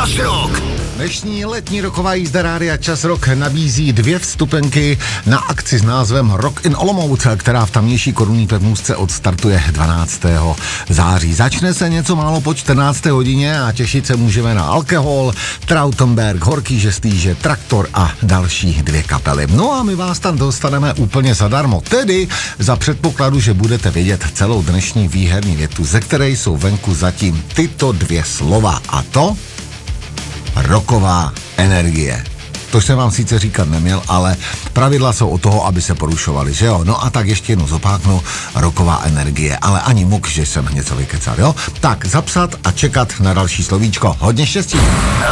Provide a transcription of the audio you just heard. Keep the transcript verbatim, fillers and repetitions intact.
Čas Rock. Dnešní letní roková jízda rádia Čas Rock nabízí dvě vstupenky na akci s názvem Rock in Olomouc, která v tamnější korunní pevnůzce odstartuje dvanáctého září. Začne se něco málo po čtrnácté hodině a těšit se můžeme na Alkohol, Trautenberg, Horký žestýže, Traktor a další dvě kapely. No a my vás tam dostaneme úplně zadarmo, tedy za předpokladu, že budete vědět celou dnešní výherní větu, ze které jsou venku zatím tyto dvě slova, a to roková energie. To jsem vám sice říkat neměl, ale pravidla jsou o toho, aby se porušovaly, že jo? No a tak ještě jednou zopáknu, roková energie, ale ani muk, že jsem něco vykecal, jo? Tak zapsat a čekat na další slovíčko. Hodně štěstí.